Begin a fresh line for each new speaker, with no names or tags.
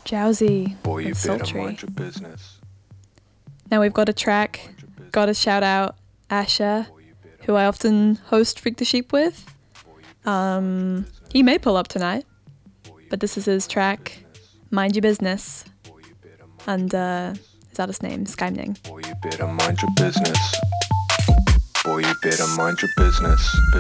Drowsy
Boy, you
and
better
sultry.
mind your business.
Now we've got a track. Got to shout out Asher, who I often host Freak the Sheep with. He may pull up tonight, but this is his track, Mind Your Business. And his artist name, Skymning.
Boy, you better mind your business. Boy, you better mind your business.